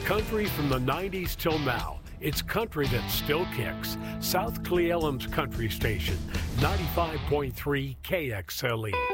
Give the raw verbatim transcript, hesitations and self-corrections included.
Country from the nineties till now. It's country that still kicks. South Cle Elum's Country Station, ninety-five point three K X L E.